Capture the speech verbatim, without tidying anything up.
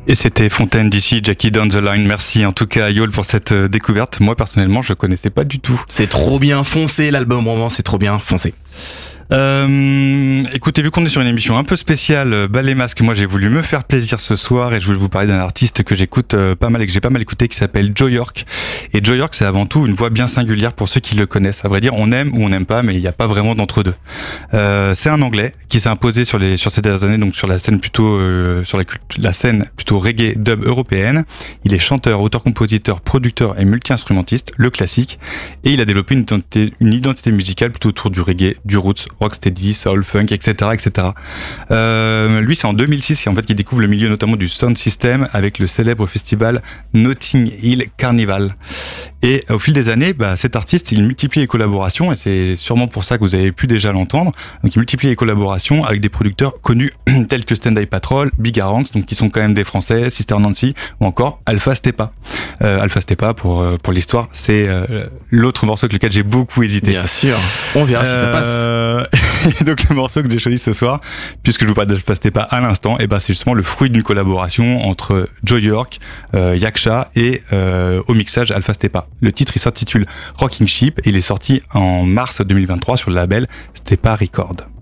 Et c'était Fontaine d'ici, Jackie Down the Line. Merci en tout cas à Yol pour cette euh, découverte. Moi personnellement, je connaissais pas du tout. C'est trop bien foncé l'album, vraiment, c'est trop bien foncé. Euh, écoutez, vu qu'on est sur une émission un peu spéciale, euh, Bas les masques, moi j'ai voulu me faire plaisir ce soir et je voulais vous parler d'un artiste que j'écoute euh, pas mal et que j'ai pas mal écouté qui s'appelle Joe York. Et Joe York, c'est avant tout une voix bien singulière pour ceux qui le connaissent. À vrai dire, on aime ou on n'aime pas, mais il n'y a pas vraiment d'entre-deux. Euh, c'est un Anglais qui s'est imposé sur les sur ces dernières années, donc sur la scène plutôt euh, sur la, la scène plutôt reggae dub européenne. Il est chanteur, auteur-compositeur, producteur et multi-instrumentiste, le classique, et il a développé une identité, une identité musicale plutôt autour du reggae, du roots, rocksteady, soul, funk, et cetera, et cetera. Euh, lui, c'est en deux mille six qu'en fait qu'il découvre le milieu notamment du sound system avec le célèbre festival Notting Hill Carnival. Et au fil des années, bah, cet artiste, il multiplie les collaborations et c'est sûrement pour ça que vous avez pu déjà l'entendre. Donc, il multiplie les collaborations avec des producteurs connus tels que Stand Eye Patrol, Big Aranx, donc qui sont quand même des Français, Sister Nancy ou encore Alpha Stepa. Euh, Alpha Stepa, pour pour l'histoire, c'est euh, l'autre morceau avec lequel j'ai beaucoup hésité. Bien sûr, on verra euh, si ça passe. Et donc le morceau que j'ai choisi ce soir, puisque je vous parle d'Alpha Stepa à l'instant, et ben c'est justement le fruit d'une collaboration entre Joe York, euh, Yaksha et euh, au mixage Alpha Stepa. Le titre il s'intitule Rocking Ship et il est sorti en mars deux mille vingt-trois sur le label Stepa Records.